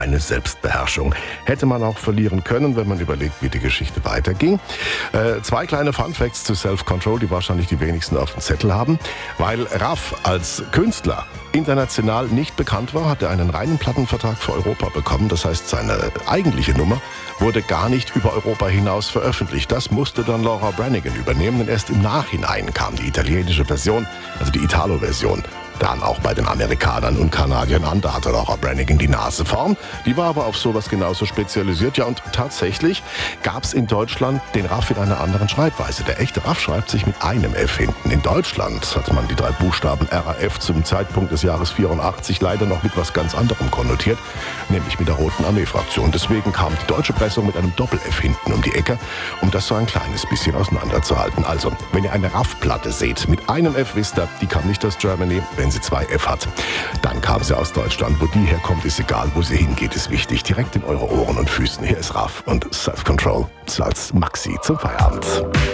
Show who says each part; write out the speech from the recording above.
Speaker 1: Eine Selbstbeherrschung hätte man auch verlieren können, wenn man überlegt, wie die Geschichte weiterging. Zwei kleine Funfacts zu Self-Control, die wahrscheinlich die wenigsten auf dem Zettel haben. Weil Raff als Künstler international nicht bekannt war, hat er einen reinen Plattenvertrag für Europa bekommen. Das heißt, seine eigentliche Nummer wurde gar nicht über Europa hinaus veröffentlicht. Das musste dann Laura Branigan übernehmen und erst im Nachhinein kam die italienische Version, also die Italo-Version, dann auch bei den Amerikanern und Kanadiern an. Da hatte Laura Branigan die Nase vorn. Die war aber auf sowas genauso spezialisiert. Ja, und tatsächlich gab es in Deutschland den Raff in einer anderen Schreibweise. Der echte Raff schreibt sich mit einem F hinten. In Deutschland hat man die 3 Buchstaben RAF zum Zeitpunkt des Jahres 84 leider noch mit was ganz anderem konnotiert, nämlich mit der Roten Armee-Fraktion. Deswegen kam die deutsche Pressung mit einem Doppel-F hinten um die Ecke, um das so ein kleines bisschen auseinanderzuhalten. Also, wenn ihr eine Raff-Platte seht mit einem F, wisst ihr, die kam nicht aus Germany. Wenn sie 2 F hat, dann kam sie aus Deutschland. Wo die herkommt, ist egal. Wo sie hingeht, ist wichtig. Direkt in eure Ohren und Füßen. Hier ist Raff und Self-Control als Maxi zum Feierabend.